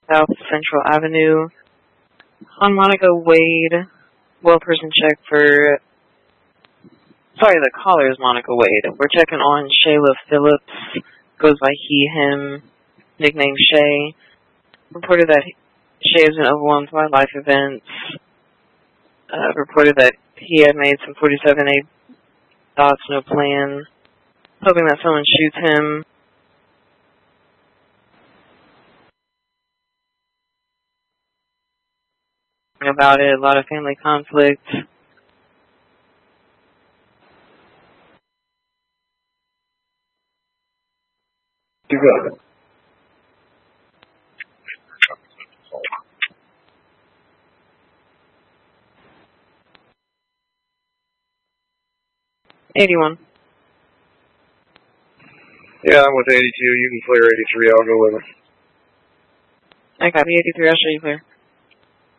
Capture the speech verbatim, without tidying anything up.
South Central Avenue. On Monica Wade, well person check for, sorry, the caller is Monica Wade. We're checking on Shayla Phillips, goes by he, him, nickname Shay. Reported that Shay has been overwhelmed by life events. Uh, reported that he had made some forty-seven A thoughts, no plan. Hoping that someone shoots him. About it, a lot of family conflict. You got it. eighty-one. Yeah, I'm with eighty-two. You can clear eighty-three. I'll go with it. I copy eighty-three. I'll show you clear.